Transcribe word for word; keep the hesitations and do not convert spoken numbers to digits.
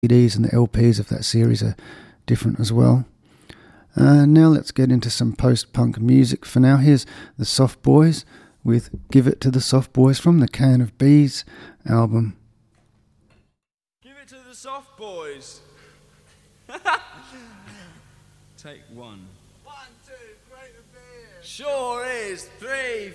C Ds and the L Ps of that series are different as well. Uh, now let's get into some post-punk music. For now, here's the Soft Boys with Give It to the Soft Boys from the Can of Bees album. Give it to the Soft Boys. Take one. One, two, great beer. Sure is. Three,